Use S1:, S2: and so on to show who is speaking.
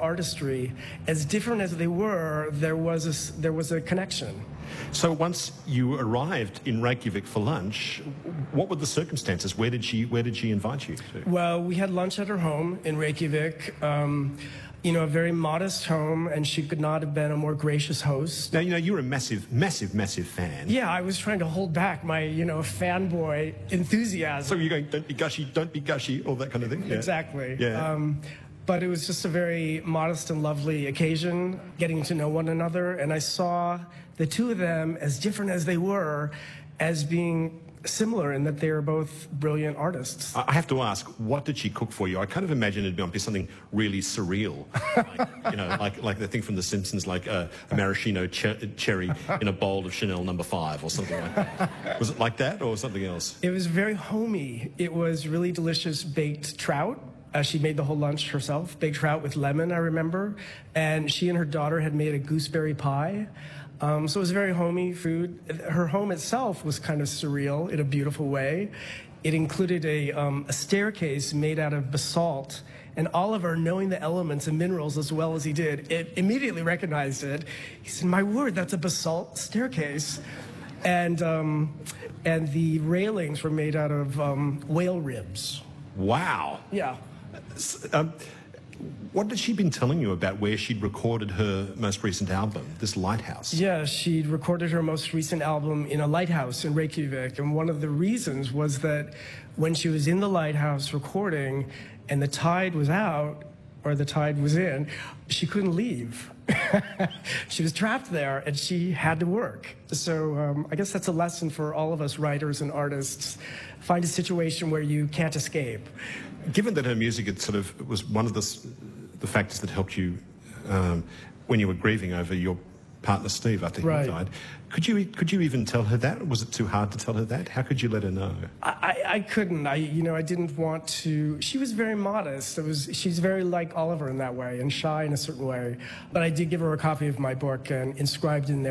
S1: artistry. As different as they were, there was a connection.
S2: So once you arrived in Reykjavik for lunch, what were the circumstances? Where did she invite you to?
S1: Well, we had lunch at her home in Reykjavik. A very modest home, and she could not have been a more gracious host.
S2: Now, you're a massive, massive, massive fan.
S1: Yeah, I was trying to hold back my, fanboy enthusiasm.
S2: So you're going, don't be gushy, all that kind of thing? Yeah.
S1: Exactly.
S2: Yeah.
S1: But it was just a very modest and lovely occasion, getting to know one another, and I saw the two of them, as different as they were, as being similar in that they are both brilliant artists.
S2: I have to ask, what did she cook for you? I kind of imagine it'd be something really surreal, like the thing from The Simpsons, like a maraschino cherry in a bowl of Chanel No. 5 or something like that. Was it like that or something else?
S1: It was very homey. It was really delicious baked trout. She made the whole lunch herself, baked trout with lemon, I remember. And she and her daughter had made a gooseberry pie. So it was very homey food. Her home itself was kind of surreal in a beautiful way. It included a staircase made out of basalt. And Oliver, knowing the elements and minerals as well as he did, immediately recognized it. He said, "My word, that's a basalt staircase." And the railings were made out of whale ribs.
S2: Wow.
S1: Yeah.
S2: What had she been telling you about where she'd recorded her most recent album, this lighthouse?
S1: Yeah, she'd recorded her most recent album in a lighthouse in Reykjavik, and one of the reasons was that when she was in the lighthouse recording and the tide was out, or the tide was in, she couldn't leave. She was trapped there, and she had to work. So I guess that's a lesson for all of us writers and artists. Find a situation where you can't escape.
S2: Given that her music was one of the factors that helped you when you were grieving over your partner Steve after he died, could you even tell her that? Was it too hard to tell her that? How could you let her know?
S1: I couldn't. I didn't want to. She was very modest. She's very like Oliver in that way, and shy in a certain way. But I did give her a copy of my book, and inscribed in there,